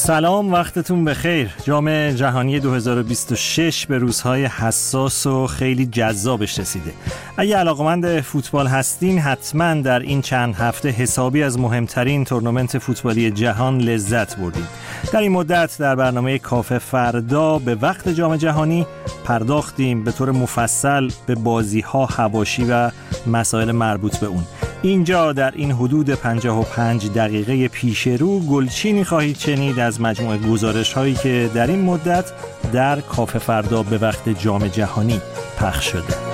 سلام، وقتتون بخیر. جام جهانی 2026 به روزهای حساس و خیلی جذابش رسیده. اگه علاقه‌مند فوتبال هستین حتما در این چند هفته حسابی از مهمترین تورنمنت فوتبالی جهان لذت بردیم. در این مدت در برنامه کافه فردا به وقت جام جهانی پرداختیم به طور مفصل به بازی‌ها، حواشی و مسائل مربوط به اون. اینجا در این حدود 55 دقیقه پیش رو گلچینی خواهید شنید از مجموعه گزارش‌هایی که در این مدت در کافه فردا به وقت جام جهانی پخش شده.